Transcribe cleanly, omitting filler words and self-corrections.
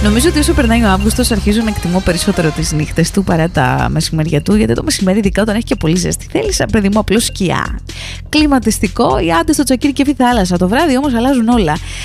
Νομίζω ότι όσο περνάει ο Αύγουστος αρχίζω να εκτιμώ περισσότερο τις νύχτες του παρά τα μεσημέρια του, γιατί το μεσημέρι, ειδικά όταν έχει και πολύ ζέστη, θέλει σαν παιδί μου απλώς σκιά, κλιματιστικό ή άντε στο τσακίρι και θάλασσα. Το βράδυ όμως αλλάζουν όλα.